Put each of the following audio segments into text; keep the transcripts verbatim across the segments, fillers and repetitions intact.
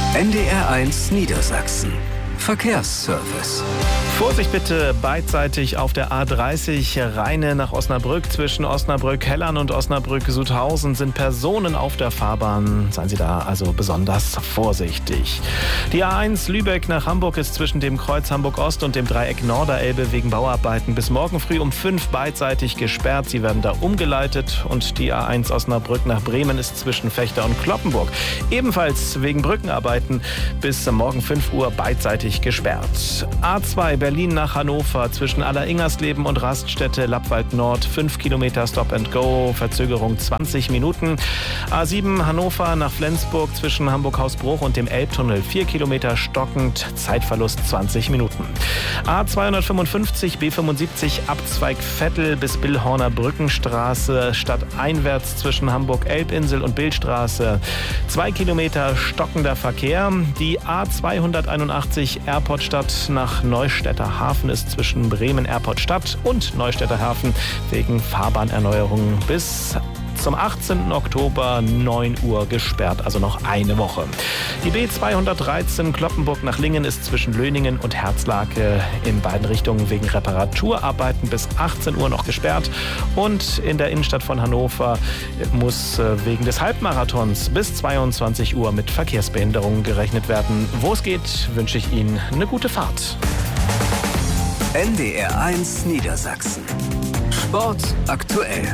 N D R eins Niedersachsen. Verkehrsservice. Vorsicht bitte, beidseitig auf der A dreißig Rheine nach Osnabrück. Zwischen Osnabrück-Hellern und Osnabrück-Sudhausen sind Personen auf der Fahrbahn. Seien Sie da also besonders vorsichtig. Die A eins Lübeck nach Hamburg ist zwischen dem Kreuz Hamburg-Ost und dem Dreieck Norderelbe wegen Bauarbeiten bis morgen früh um fünf beidseitig gesperrt. Sie werden da umgeleitet. Und die A eins Osnabrück nach Bremen ist zwischen Vechta und Cloppenburg ebenfalls wegen Brückenarbeiten bis morgen fünf Uhr beidseitig gesperrt. A zwei Berlin nach Hannover zwischen Aller-Ingersleben und Raststätte Lappwald Nord fünf Kilometer Stop and Go, Verzögerung zwanzig Minuten. A sieben Hannover nach Flensburg zwischen Hamburg-Hausbruch und dem Elbtunnel vier Kilometer stockend, Zeitverlust zwanzig Minuten. A zweihundertfünfundfünfzig B fünfundsiebzig Abzweig Vettel bis Billhorner Brückenstraße stadteinwärts zwischen Hamburg-Elbinsel und Billstraße zwei Kilometer stockender Verkehr. Die A zweihunderteinundachtzig Airportstadt nach Neustädter Hafen ist zwischen Bremen Airport Stadt und Neustädter Hafen wegen Fahrbahnerneuerungen bis zum achtzehnten Oktober neun Uhr gesperrt, also noch eine Woche. Die B zweihundertdreizehn Cloppenburg nach Lingen ist zwischen Löningen und Herzlake in beiden Richtungen wegen Reparaturarbeiten bis achtzehn Uhr noch gesperrt. Und in der Innenstadt von Hannover muss wegen des Halbmarathons bis zweiundzwanzig Uhr mit Verkehrsbehinderungen gerechnet werden. Wo es geht, wünsche ich Ihnen eine gute Fahrt. N D R eins Niedersachsen. Sport aktuell.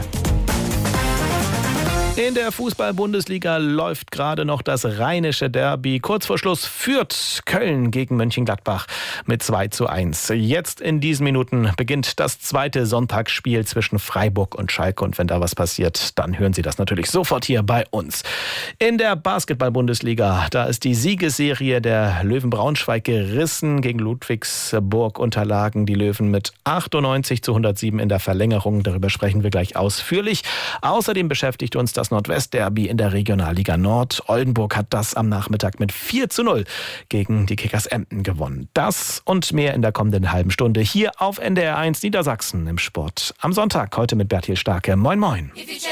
In der Fußball-Bundesliga läuft gerade noch das rheinische Derby. Kurz vor Schluss führt Köln gegen Mönchengladbach mit zwei zu eins. Jetzt in diesen Minuten beginnt das zweite Sonntagsspiel zwischen Freiburg und Schalke. Und wenn da was passiert, dann hören Sie das natürlich sofort hier bei uns. In der Basketball-Bundesliga, da ist die Siegesserie der Löwen Braunschweig gerissen. Gegen Ludwigsburg unterlagen die Löwen mit achtundneunzig zu hundertsieben in der Verlängerung. Darüber sprechen wir gleich ausführlich. Außerdem beschäftigt uns das Das Nordwestderby in der Regionalliga Nord. Oldenburg hat das am Nachmittag mit vier zu null gegen die Kickers Emden gewonnen. Das und mehr in der kommenden halben Stunde hier auf N D R eins Niedersachsen im Sport. Am Sonntag, heute mit Bertil Starke. Moin, moin.